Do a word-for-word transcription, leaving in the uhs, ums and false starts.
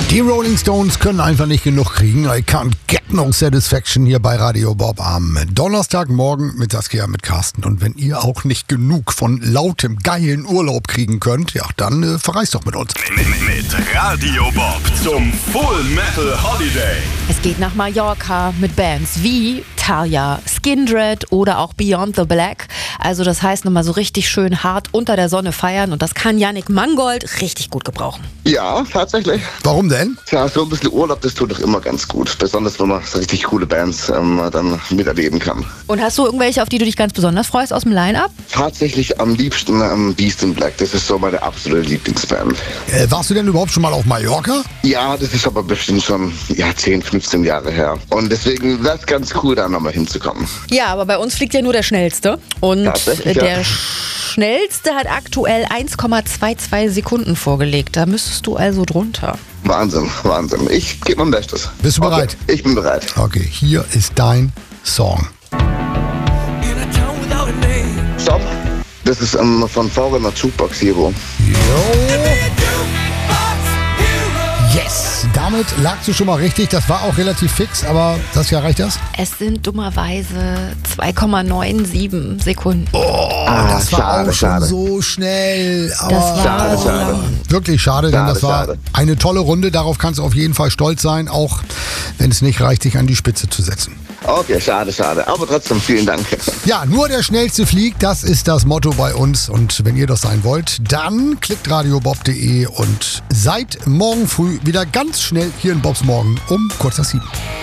Die Rolling Stones können einfach nicht genug kriegen. I can't get no satisfaction hier bei Radio Bob am Donnerstagmorgen mit Saskia, mit Carsten. Und wenn ihr auch nicht genug von lautem, geilen Urlaub kriegen könnt, ja, dann äh, verreist doch mit uns. Mit, mit Radio Bob zum Full Metal Holiday. Es geht nach Mallorca mit Bands wie Talia, Skindred oder auch Beyond the Black. Also das heißt nochmal so richtig schön hart unter der Sonne feiern und das kann Yannick Mangold richtig gut gebrauchen. Ja, tatsächlich. Warum denn? Tja, so ein bisschen Urlaub, das tut doch immer ganz gut. Besonders, wenn man so richtig coole Bands ähm, dann miterleben kann. Und hast du irgendwelche, auf die du dich ganz besonders freust aus dem Line-Up? Tatsächlich am liebsten ähm, Beast in Black. Das ist so meine absolute Lieblingsband. Äh, warst du denn überhaupt schon mal auf Mallorca? Ja, das ist aber bestimmt schon ja, zehn, fünfzehn Jahre her. Und deswegen wäre es ganz cool, da nochmal hinzukommen. Ja, aber bei uns fliegt ja nur der Schnellste. Und Tatsächlich, der ja. Schnellste hat aktuell eins Komma zweiundzwanzig Sekunden vorgelegt. Da müsstest du also drunter. Wahnsinn, Wahnsinn. Ich gebe mein Bestes. Bist du bereit? Okay, ich bin bereit. Okay, hier ist dein Song. Stopp. Das ist ähm, von Foreigner Jukebox Hero. Jo. Yes, damit lagst du schon mal richtig. Das war auch relativ fix, aber Saskia, reicht das? Es sind dummerweise zwei Komma siebenundneunzig Sekunden. Oh, Ah, das war schade, auch schon schade. so schnell. Aber Das war Schade, so schade. lang. wirklich schade, denn Schade, das war schade. eine tolle Runde. Darauf kannst du auf jeden Fall stolz sein, auch wenn es nicht reicht, sich an die Spitze zu setzen. Okay, schade, schade. Aber trotzdem vielen Dank. Ja, nur der Schnellste fliegt, das ist das Motto bei uns. Und wenn ihr das sein wollt, dann klickt radiobob punkt de und seid morgen früh wieder ganz schnell hier in Bobs Morgen um kurz nach sieben.